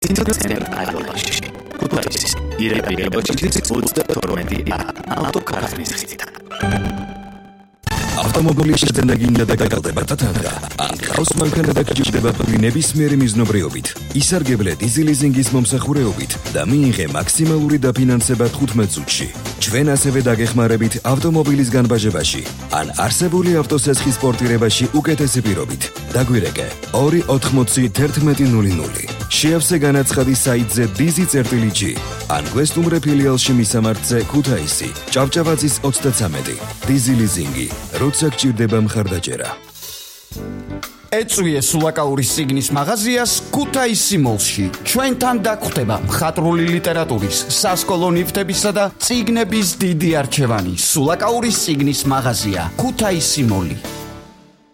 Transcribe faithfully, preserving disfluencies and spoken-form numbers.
Introduzione all'Olasci. Kutaisi. Irebi Bochis ოცდათორმეტი ავტოკარის ხითან. ავტომობილის შეგრძნებინდა და გაგალდება თათანდა. ან ხავს მანქანა გიჩდება ნებისმიერი მიზნობრიობით. ისარგებლე დიზელიზინგის მომსახურეობით და მიიღე მაქსიმალური დაფინანსება თხუთმეტ წუთში. ჩვენ ასევე დაგეხმარებით ავტომობილის განბაჟებაში ან არსებული ავტოსესხის პორტირებაში უკეთესი პირობით. დაგვირეკე ორი ოთხმოცი თერთმეტი ნული ნული. შეავსე განაცხადი საიტზე dizi.gi ან გვესტუმრე ფილიალში მისამართზე ქუთაისი, ჭავჭავაძის ოცდათვრამეტი. დიზელიზინგი, როცა გჭირდება მხარდაჭერა. ეწვიე სულაკაურის სიგნის მაღაზიას ქუთაისი მოლში. ჩვენთან დაგხვდება მხატვრული ლიტერატურის, სასკოლო ნივთებისა და წიგნების დიდი არჩევანი. სულაკაურის სიგნის მაღაზია, ქუთაისი მოლი.